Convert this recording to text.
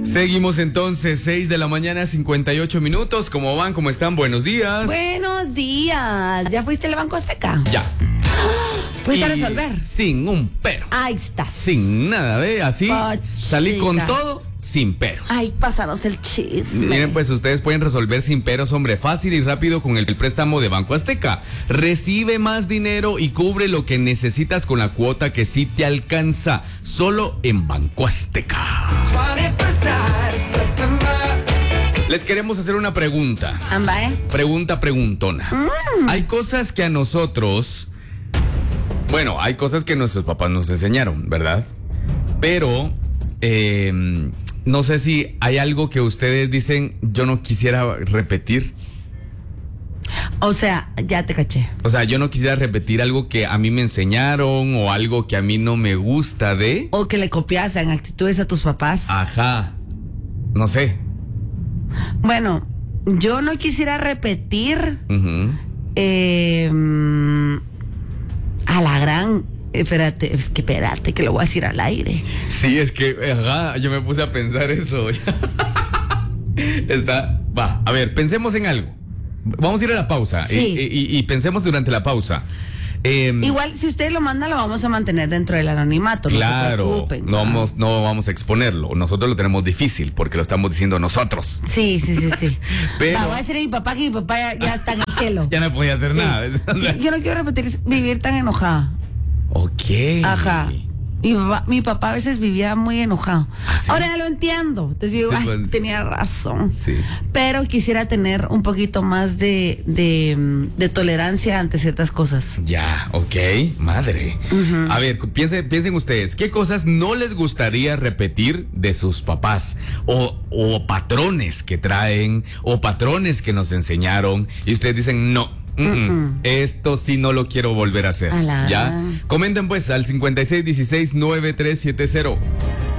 Seguimos entonces, 6 de la mañana, 58 minutos. ¿Cómo van? ¿Cómo están? Buenos días. Buenos días. ¿Ya fuiste al Banco Azteca? Ya. ¿Fuiste a Y resolver? sin un pero. Ahí estás. Sin nada, ¿ve? Así Pochica. salí con todo, sin peros. Ay, pásanos el chisme. Miren, pues ustedes pueden resolver sin peros, hombre, fácil y rápido con el préstamo de Banco Azteca. Recibe más dinero y cubre lo que necesitas con la cuota que sí te alcanza, solo en Banco Azteca. Les queremos hacer una pregunta. Amba, Preguntona. Hay cosas que a nosotros, bueno, hay cosas que nuestros papás nos enseñaron, ¿verdad? Pero no sé si hay algo que ustedes dicen, yo no quisiera repetir. O sea, ya te caché. O sea, yo no quisiera repetir algo que a mí me enseñaron o algo que a mí no me gusta de. O que le copiasen actitudes a tus papás. Ajá. No sé. Bueno, yo no quisiera repetir Ujú. a la gran. Espérate, que lo voy a decir al aire. Sí, es que, ajá, yo me puse a pensar eso. Va, a ver, pensemos en algo. Vamos a ir a la pausa. Sí. Y pensemos durante la pausa. Igual, si ustedes lo mandan, lo vamos a mantener dentro del anonimato. Claro, no se preocupen. no vamos a exponerlo. Nosotros lo tenemos difícil porque lo estamos diciendo nosotros. Sí. Pero Voy a decir a mi papá que mi papá ya está en el cielo. ya no podía hacer Sí. nada. Sí, yo no quiero repetir vivir tan enojada. Ok. Ajá. Mi papá a veces vivía muy enojado. ¿Sí? Ahora ya lo entiendo. Entonces yo digo, Sí, pues, tenía razón. Sí. Pero quisiera tener un poquito más de tolerancia ante ciertas cosas. Ya, ok, madre. A ver, piensen ustedes, ¿qué cosas no les gustaría repetir de sus papás? O patrones que traen, o patrones que nos enseñaron, y ustedes dicen, no. Esto sí no lo quiero volver a hacer. Alá. ¿Ya? Comenten pues al 5616-9370.